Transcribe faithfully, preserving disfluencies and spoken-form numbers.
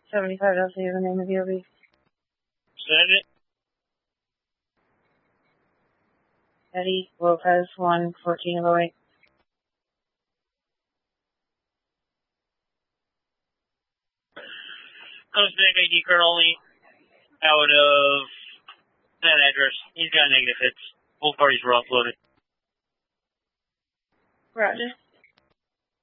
seventy-five L C is the name of the O B. Send it. Eddie Lopez, one fourteen oh eight. Comes name A D card only out of that address. He's got negative hits. Both parties were uploaded. Roger.